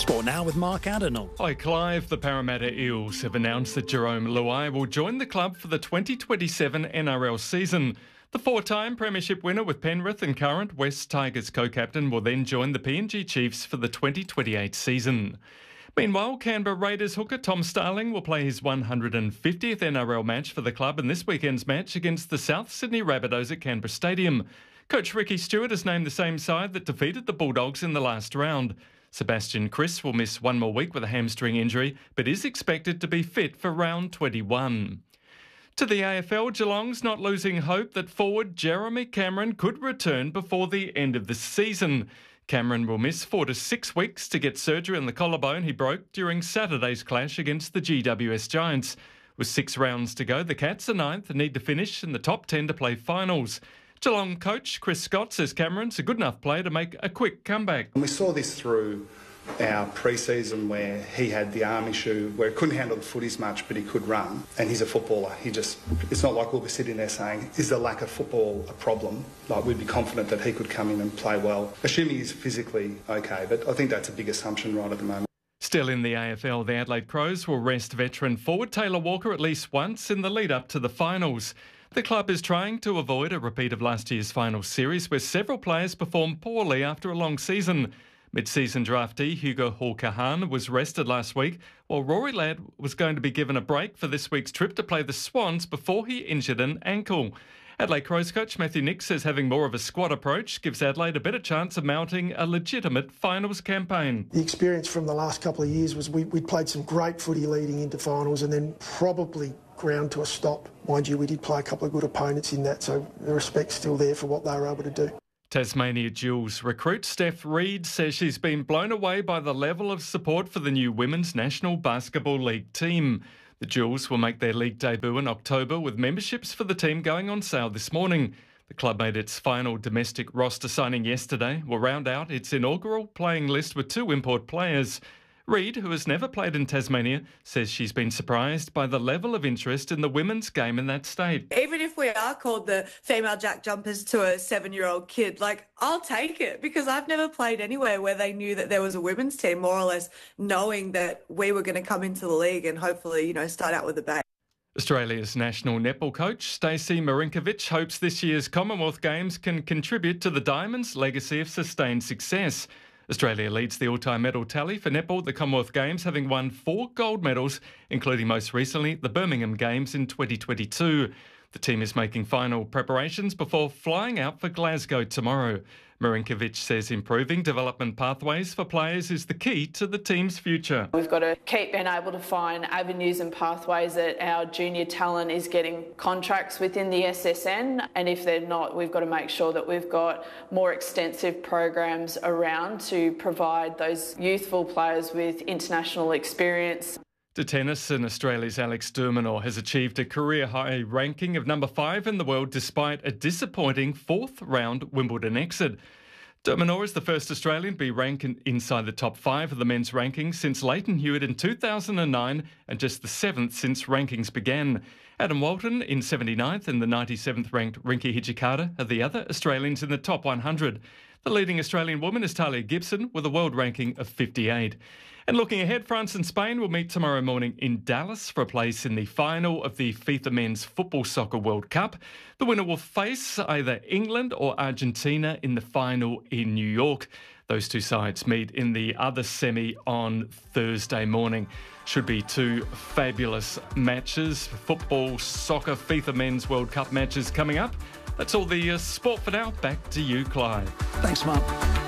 Sport now with Mark Adenall. Hi Clive, the Parramatta Eels have announced that Jerome Luai will join the club for the 2027 NRL season. The four-time premiership winner with Penrith and current West Tigers co-captain will then join the PNG Chiefs for the 2028 season. Meanwhile, Canberra Raiders hooker Tom Starling will play his 150th NRL match for the club in this weekend's match against the South Sydney Rabbitohs at Canberra Stadium. Coach Ricky Stewart has named the same side that defeated the Bulldogs in the last round. Sebastian Kris will miss one more week with a hamstring injury, but is expected to be fit for round 21. To the AFL, Geelong's not losing hope that forward Jeremy Cameron could return before the end of the season. Cameron will miss 4 to 6 weeks to get surgery on the collarbone he broke during Saturday's clash against the GWS Giants. With 6 rounds to go, the Cats are ninth and need to finish in the top 10 to play finals. Geelong coach Chris Scott says Cameron's a good enough player to make a quick comeback. And we saw this through our pre-season where he had the arm issue where he couldn't handle the footies much but he could run, and he's a footballer. It's not like we'll be sitting there saying, is the lack of football a problem? Like, we'd be confident that he could come in and play well, assuming he's physically okay, but I think that's a big assumption right at the moment. Still in the AFL, the Adelaide Crows will rest veteran forward Taylor Walker at least once in the lead up to the finals. The club is trying to avoid a repeat of last year's final series where several players performed poorly after a long season. Mid-season draftee Hugo Hall-Kahan was rested last week, while Rory Ladd was going to be given a break for this week's trip to play the Swans before he injured an ankle. Adelaide Crows coach Matthew Nicks says having more of a squad approach gives Adelaide a better chance of mounting a legitimate finals campaign. The experience from the last couple of years was we'd played some great footy leading into finals and then probably ground to a stop. Mind you, we did play a couple of good opponents in that, so the respect's still there for what they were able to do. Tasmania Duels recruit Steph Reid says she's been blown away by the level of support for the new Women's National Basketball League team. The Duels will make their league debut in October, with memberships for the team going on sale this morning. The club made its final domestic roster signing yesterday, will round out its inaugural playing list with 2 import players. Reid, who has never played in Tasmania, says she's been surprised by the level of interest in the women's game in that state. Even if we are called the female jack jumpers to a 7-year-old kid, I'll take it, because I've never played anywhere where they knew that there was a women's team, more or less knowing that we were going to come into the league and hopefully, start out with a bang. Australia's national netball coach Stacey Marinkovic hopes this year's Commonwealth Games can contribute to the Diamonds' legacy of sustained success. Australia leads the all-time medal tally for netball at the Commonwealth Games, having won 4 gold medals, including most recently the Birmingham Games in 2022. The team is making final preparations before flying out for Glasgow tomorrow. Marinkovic says improving development pathways for players is the key to the team's future. We've got to keep being able to find avenues and pathways that our junior talent is getting contracts within the SSN, and if they're not, we've got to make sure that we've got more extensive programs around to provide those youthful players with international experience. To tennis, and Australia's Alex de Minaur has achieved a career-high ranking of number 5 in the world despite a disappointing 4th-round Wimbledon exit. De Minaur is the first Australian to be ranked inside the top 5 of the men's rankings since Leighton Hewitt in 2009 and just the 7th since rankings began. Adam Walton in 79th and the 97th ranked Rinky Hijikata are the other Australians in the top 100. The leading Australian woman is Talia Gibson with a world ranking of 58. And looking ahead, France and Spain will meet tomorrow morning in Dallas for a place in the final of the FIFA Men's Football Soccer World Cup. The winner will face either England or Argentina in the final in New York. Those 2 sides meet in the other semi on Thursday morning. Should be 2 fabulous matches. Football, soccer, FIFA Men's World Cup matches coming up. That's all the sport for now. Back to you, Clive. Thanks, Mark.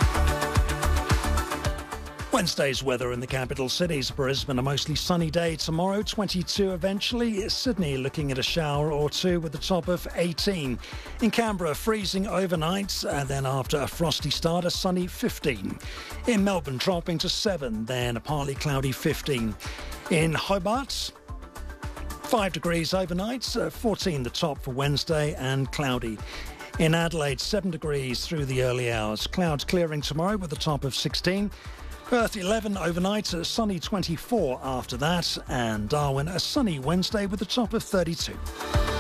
Wednesday's weather in the capital cities. Brisbane, a mostly sunny day tomorrow, 22 eventually. Sydney looking at a shower or 2 with a top of 18. In Canberra, freezing overnight, and then after a frosty start, a sunny 15. In Melbourne, dropping to 7, then a partly cloudy 15. In Hobart, 5 degrees overnight, 14 the top for Wednesday, and cloudy. In Adelaide, 7 degrees through the early hours. Clouds clearing tomorrow with a top of 16. Perth 11 overnight, a sunny 24 after that, and Darwin a sunny Wednesday with a top of 32.